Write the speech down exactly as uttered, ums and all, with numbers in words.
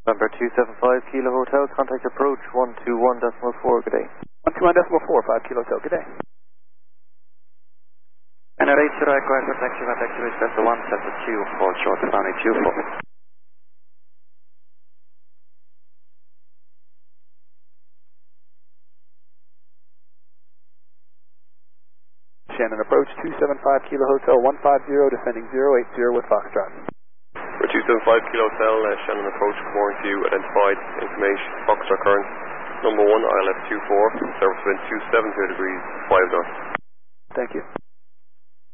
Number two seven five Kilo Hotel, contact approach one two one decimal four, good day. one two one decimal four, five Kilo Hotel, good day. And at eight zero request for taxi, contact service Delta one seven two, hold short, runway two four. Shannon approach two seven five Kilo Hotel one five zero, descending zero eight zero with Foxtrot. For two seven five Kilo Hotel, uh, Shannon approach, warrant you identified information, Foxtrot current, number one, I L S two four, service wind two seven zero degrees, five knots. Thank you.